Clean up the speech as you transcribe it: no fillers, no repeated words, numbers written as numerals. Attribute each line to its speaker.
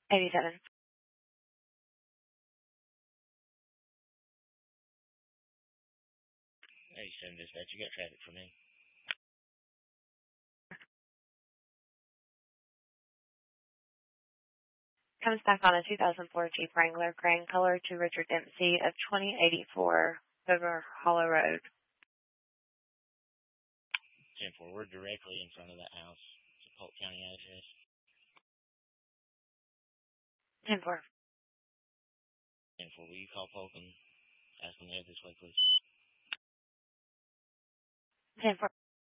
Speaker 1: 87.
Speaker 2: 87 dispatch, you got traffic for me.
Speaker 1: Comes back on a 2004 Jeep Wrangler, gray in color, to Richard Dempsey of 2084 River Hollow Road.
Speaker 2: 10-4, we're directly in front of that house. It's a Polk County address.
Speaker 1: 10-4.
Speaker 2: 10-4, will you call Polk and ask them to head this way, please?
Speaker 1: 10-4.